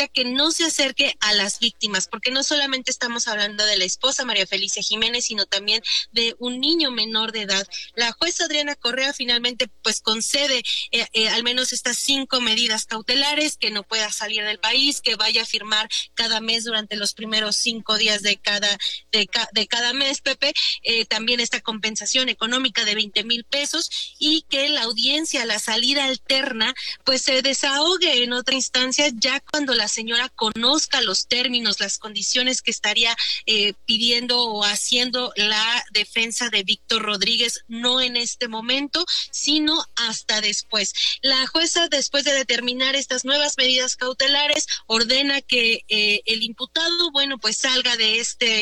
solicita que no se acerque a las víctimas, porque no solamente estamos hablando de la esposa María Felicia Jiménez, sino también de un niño menor de edad. La jueza Adriana Correa finalmente pues concede al menos estas 5 medidas cautelares: que no pueda salir del país, que vaya a firmar cada mes durante los primeros 5 días de cada mes, Pepe, también esta compensación económica de 20,000 pesos, y que la audiencia, la salida alterna, pues se desahogue en otra instancia ya cuando la señora conozca los términos, las condiciones que estaría pidiendo o haciendo la defensa de Víctor Rodríguez, no en este momento, sino hasta después. La jueza, después de determinar estas nuevas medidas cautelares, ordena que el imputado, bueno, pues salga de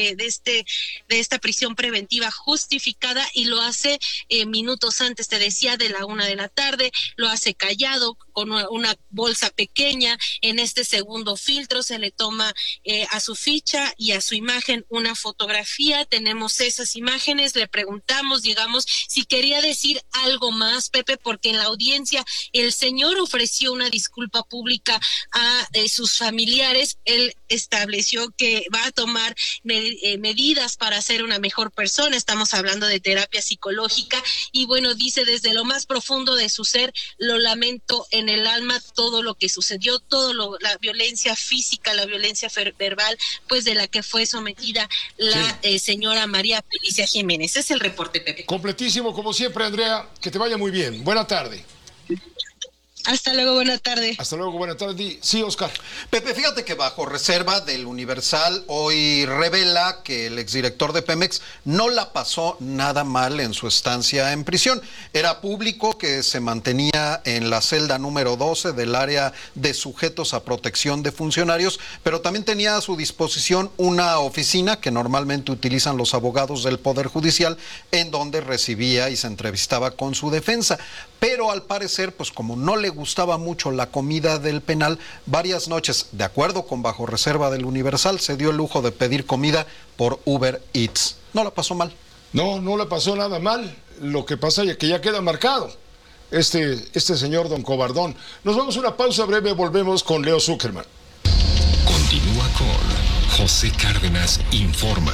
esta prisión preventiva justificada, y lo hace minutos antes, te decía, de la 1 de la tarde, lo hace callado, con una bolsa pequeña. En este segundo filtro se le toma a su ficha y a su imagen una fotografía. Tenemos esas imágenes, le preguntamos, digamos, si quería decir algo más, Pepe, porque en la audiencia el señor ofreció una disculpa pública a sus familiares. Él estableció que va a tomar medidas para ser una mejor persona. Estamos hablando de terapia psicológica, y bueno, dice: desde lo más profundo de su ser, lo lamento en el alma todo lo que sucedió, la violencia física, la violencia verbal, pues de la que fue sometida la señora María Felicia Jiménez. Es el reporte, Pepe. Completísimo, como siempre, Andrea. Que te vaya muy bien. Buena tarde. Hasta luego, buena tarde. Hasta luego, buena tarde. Sí, Oscar. Pepe, fíjate que bajo reserva del Universal hoy revela que el exdirector de Pemex no la pasó nada mal en su estancia en prisión. Era público que se mantenía en la celda número 12 del área de sujetos a protección de funcionarios, pero también tenía a su disposición una oficina que normalmente utilizan los abogados del Poder Judicial, en donde recibía y se entrevistaba con su defensa. Pero al parecer, pues como no le gustaba mucho la comida del penal, varias noches, de acuerdo con bajo reserva del Universal, se dio el lujo de pedir comida por Uber Eats. No la pasó mal. No la pasó nada mal. Lo que pasa es que ya queda marcado este señor don Cobardón. Nos vamos a una pausa breve, volvemos con Leo Zuckerman. Continúa con José Cárdenas Informa.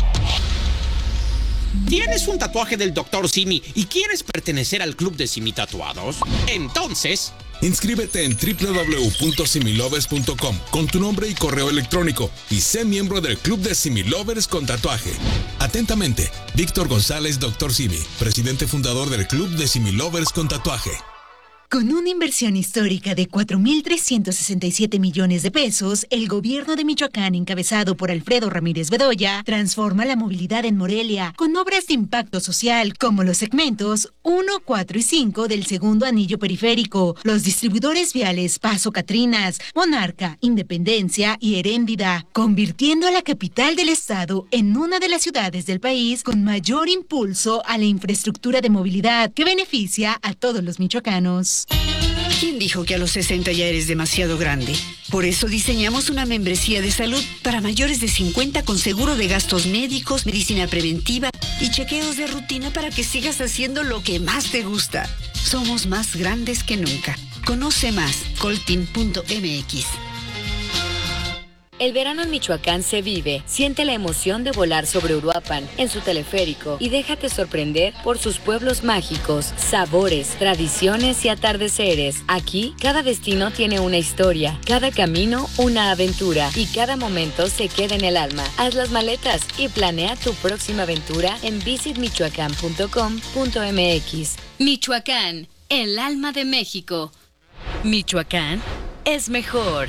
¿Tienes un tatuaje del Dr. Simi y quieres pertenecer al club de Simi Tatuados? Entonces, inscríbete en www.similovers.com con tu nombre y correo electrónico y sé miembro del club de Similovers con tatuaje. Atentamente, Víctor González, Dr. Simi, presidente fundador del club de Similovers con tatuaje. Con una inversión histórica de 4,367 millones de pesos, el gobierno de Michoacán, encabezado por Alfredo Ramírez Bedoya, transforma la movilidad en Morelia con obras de impacto social como los segmentos 1, 4 y 5 del segundo anillo periférico, los distribuidores viales Paso Catrinas, Monarca, Independencia y Heréndida, convirtiendo a la capital del estado en una de las ciudades del país con mayor impulso a la infraestructura de movilidad que beneficia a todos los michoacanos. ¿Quién dijo que a los 60 ya eres demasiado grande? Por eso diseñamos una membresía de salud para mayores de 50 con seguro de gastos médicos, medicina preventiva y chequeos de rutina para que sigas haciendo lo que más te gusta. Somos más grandes que nunca. Conoce más, coltin.mx. El verano en Michoacán se vive. Siente la emoción de volar sobre Uruapan en su teleférico y déjate sorprender por sus pueblos mágicos, sabores, tradiciones y atardeceres. Aquí, cada destino tiene una historia, cada camino una aventura y cada momento se queda en el alma. Haz las maletas y planea tu próxima aventura en visitmichoacán.com.mx. Michoacán, el alma de México. Michoacán es mejor.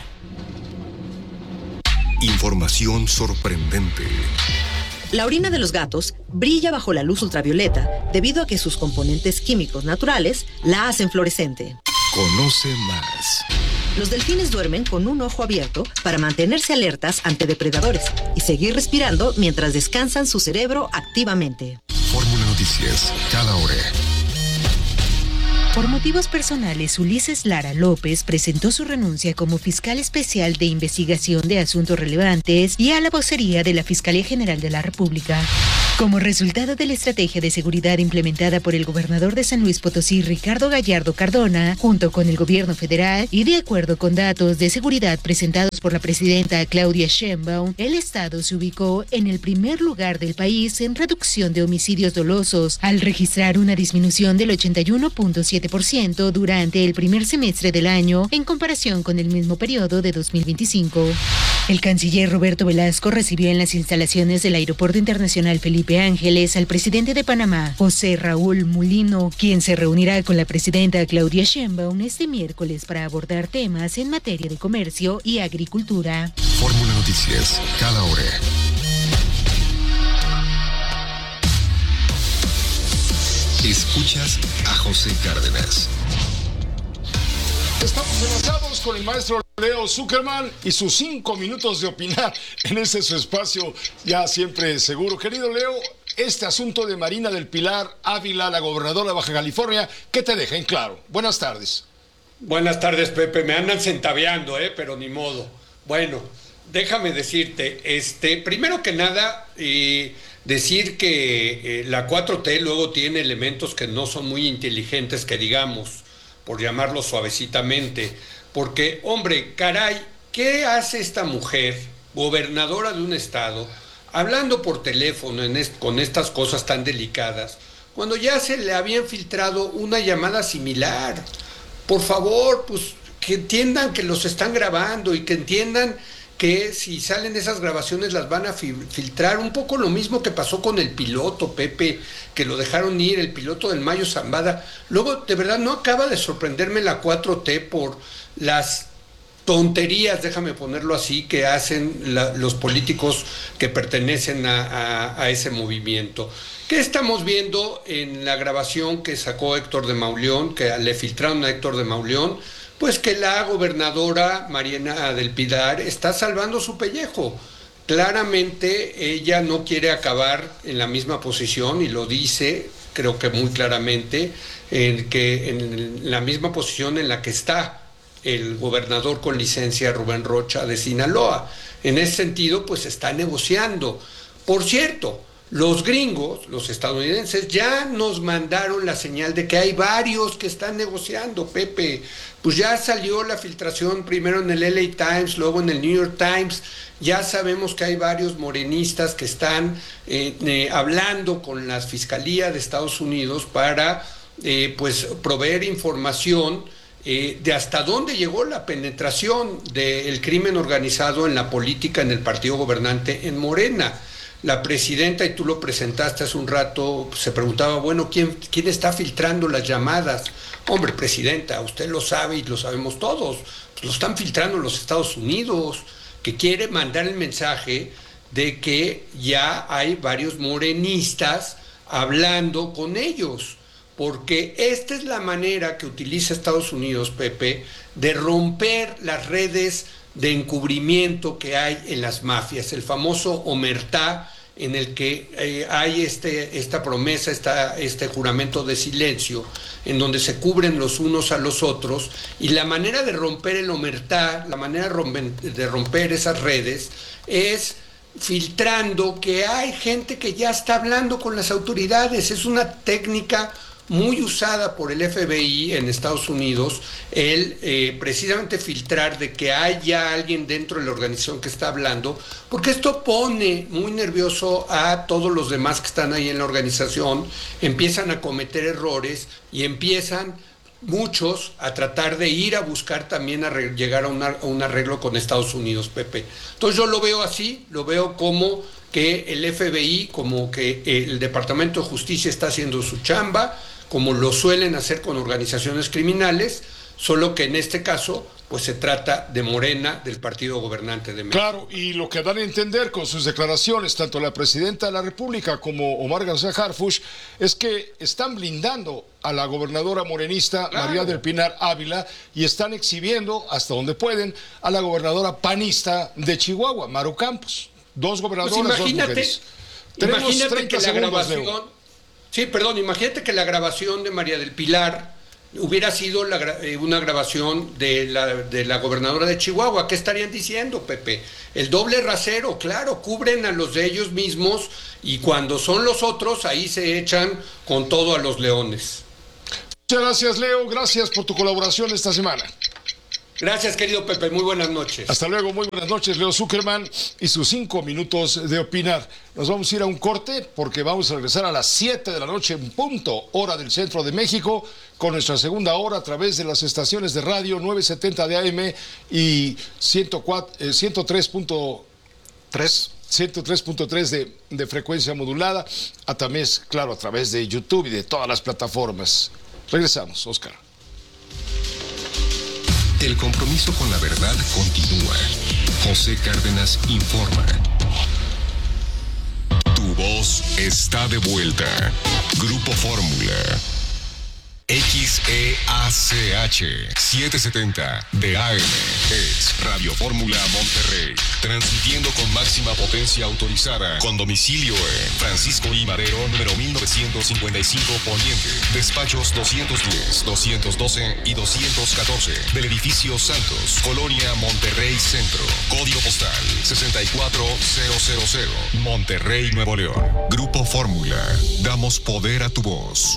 Información sorprendente. La orina de los gatos brilla bajo la luz ultravioleta debido a que sus componentes químicos naturales la hacen fluorescente. Conoce más. Los delfines duermen con un ojo abierto para mantenerse alertas ante depredadores y seguir respirando mientras descansan su cerebro activamente. Fórmula Noticias, cada hora. Por motivos personales, Ulises Lara López presentó su renuncia como fiscal especial de investigación de asuntos relevantes y a la vocería de la Fiscalía General de la República. Como resultado de la estrategia de seguridad implementada por el gobernador de San Luis Potosí, Ricardo Gallardo Cardona, junto con el gobierno federal y de acuerdo con datos de seguridad presentados por la presidenta Claudia Sheinbaum, el estado se ubicó en el primer lugar del país en reducción de homicidios dolosos, al registrar una disminución del 81.7% durante el primer semestre del año en comparación con el mismo periodo de 2025. El canciller Roberto Velasco recibió en las instalaciones del Aeropuerto Internacional Felipe Ángeles al presidente de Panamá, José Raúl Mulino, quien se reunirá con la presidenta Claudia Sheinbaum este miércoles para abordar temas en materia de comercio y agricultura. Fórmula Noticias, cada hora. Escuchas a José Cárdenas. Estamos enlazados con el maestro Leo Zuckerman y sus 5 minutos de opinar en este su espacio ya siempre seguro. Querido Leo, este asunto de Marina del Pilar Ávila, la gobernadora de Baja California, ¿qué te deja en claro? Buenas tardes. Buenas tardes, Pepe. Me andan centaveando, pero ni modo. Bueno, déjame decirte, primero que nada, decir que la 4T luego tiene elementos que no son muy inteligentes, que digamos, por llamarlo suavecitamente, porque, hombre, caray, ¿qué hace esta mujer, gobernadora de un estado, hablando por teléfono con estas cosas tan delicadas, cuando ya se le habían filtrado una llamada similar? Por favor, pues que entiendan que los están grabando y que entiendan que si salen esas grabaciones las van a filtrar. Un poco lo mismo que pasó con el piloto, Pepe, que lo dejaron ir, el piloto del Mayo Zambada. Luego, de verdad, no acaba de sorprenderme la 4T por las tonterías, déjame ponerlo así, que hacen los políticos que pertenecen a ese movimiento. ¿Qué estamos viendo en la grabación que sacó Héctor de Mauleón, que le filtraron a Héctor de Mauleón? Pues que la gobernadora Marina del Pilar está salvando su pellejo. Claramente ella no quiere acabar en la misma posición y lo dice, creo que muy claramente, en la misma posición en la que está el gobernador con licencia Rubén Rocha de Sinaloa. En ese sentido, pues está negociando. Por cierto, los gringos, los estadounidenses, ya nos mandaron la señal de que hay varios que están negociando, Pepe. Pues ya salió la filtración primero en el LA Times, luego en el New York Times. Ya sabemos que hay varios morenistas que están hablando con la Fiscalía de Estados Unidos para pues proveer información de hasta dónde llegó la penetración del crimen organizado en la política, en el partido gobernante en Morena. La presidenta, y tú lo presentaste hace un rato, se preguntaba, bueno, ¿quién está filtrando las llamadas? Hombre, presidenta, usted lo sabe y lo sabemos todos, pues lo están filtrando los Estados Unidos, que quiere mandar el mensaje de que ya hay varios morenistas hablando con ellos, porque esta es la manera que utiliza Estados Unidos, Pepe, de romper las redes de encubrimiento que hay en las mafias, el famoso omertá, en el que hay esta promesa, este juramento de silencio, en donde se cubren los unos a los otros, y la manera de romper el omertá, la manera de romper esas redes, es filtrando que hay gente que ya está hablando con las autoridades. Es una técnica muy usada por el FBI en Estados Unidos, precisamente filtrar de que hay ya alguien dentro de la organización que está hablando, porque esto pone muy nervioso a todos los demás que están ahí en la organización, empiezan a cometer errores y empiezan muchos a tratar de ir a buscar también llegar a un arreglo con Estados Unidos, Pepe. Entonces yo lo veo así, lo veo como que el FBI, como que el Departamento de Justicia está haciendo su chamba, como lo suelen hacer con organizaciones criminales, solo que en este caso pues se trata de Morena, del partido gobernante de México. Claro, y lo que dan a entender con sus declaraciones, tanto la presidenta de la República como Omar García Harfuch, es que están blindando a la gobernadora morenista, claro, María del Pilar Ávila, y están exhibiendo, hasta donde pueden, a la gobernadora panista de Chihuahua, Maru Campos. Dos gobernadoras, pues dos mujeres. Imagínate que la grabación... Sí, perdón, imagínate que la grabación de María del Pilar hubiera sido una grabación de la gobernadora de Chihuahua. ¿Qué estarían diciendo, Pepe? El doble rasero, claro, cubren a los de ellos mismos y cuando son los otros, ahí se echan con todo a los leones. Muchas gracias, Leo. Gracias por tu colaboración esta semana. Gracias, querido Pepe. Muy buenas noches. Hasta luego. Muy buenas noches, Leo Zuckerman y sus 5 minutos de opinar. Nos vamos a ir a un corte porque vamos a regresar a las 7 de la noche en punto, hora del centro de México, con nuestra segunda hora a través de las estaciones de radio 970 de AM y 103.3 de frecuencia modulada, a través de YouTube y de todas las plataformas. Regresamos, Oscar. El compromiso con la verdad continúa. José Cárdenas informa. Tu voz está de vuelta. Grupo Fórmula. XEACH 770 de AM es Radio Fórmula Monterrey, transmitiendo con máxima potencia autorizada, con domicilio en Francisco I. Madero, número 1955 Poniente, despachos 210, 212 y 214 del edificio Santos, Colonia Monterrey Centro, código postal 64000, Monterrey, Nuevo León. Grupo Fórmula, damos poder a tu voz.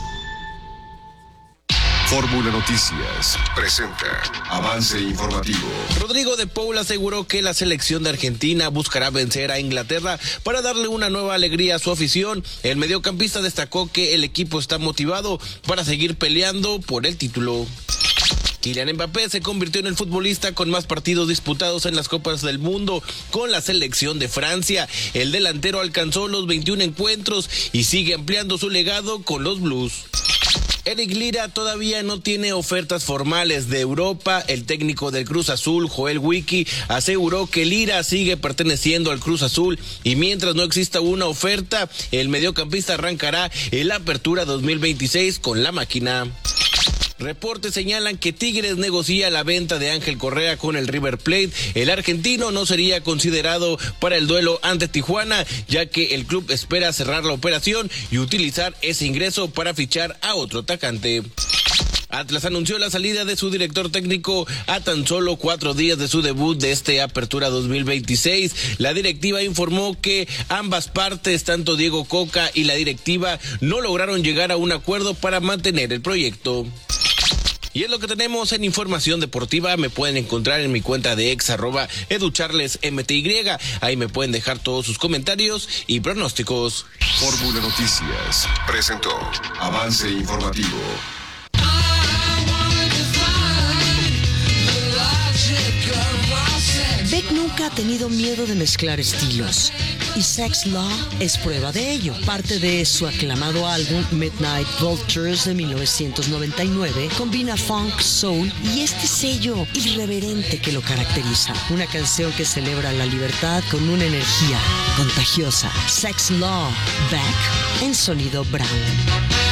Fórmula Noticias presenta avance informativo. Rodrigo de Paul aseguró que la selección de Argentina buscará vencer a Inglaterra para darle una nueva alegría a su afición. El mediocampista destacó que el equipo está motivado para seguir peleando por el título. Kylian Mbappé se convirtió en el futbolista con más partidos disputados en las Copas del Mundo con la selección de Francia. El delantero alcanzó los 21 encuentros y sigue ampliando su legado con los Blues. Eric Lira todavía no tiene ofertas formales de Europa. El técnico del Cruz Azul, Joel Wiki, aseguró que Lira sigue perteneciendo al Cruz Azul y mientras no exista una oferta, el mediocampista arrancará en la Apertura 2026 con la máquina. Reportes señalan que Tigres negocia la venta de Ángel Correa con el River Plate. El argentino no sería considerado para el duelo ante Tijuana, ya que el club espera cerrar la operación y utilizar ese ingreso para fichar a otro atacante. Atlas anunció la salida de su director técnico a tan solo 4 días de su debut de este Apertura 2026. La directiva informó que ambas partes, tanto Diego Coca y la directiva, no lograron llegar a un acuerdo para mantener el proyecto. Y es lo que tenemos en información deportiva. Me pueden encontrar en mi cuenta de ex@educharlesmty. Ahí me pueden dejar todos sus comentarios y pronósticos. Fórmula Noticias presentó avance informativo. Beck nunca ha tenido miedo de mezclar estilos, y Sex Law es prueba de ello. Parte de su aclamado álbum Midnight Vultures de 1999 combina funk, soul y este sello irreverente que lo caracteriza. Una canción que celebra la libertad con una energía contagiosa. Sex Law, Beck en sonido Brown.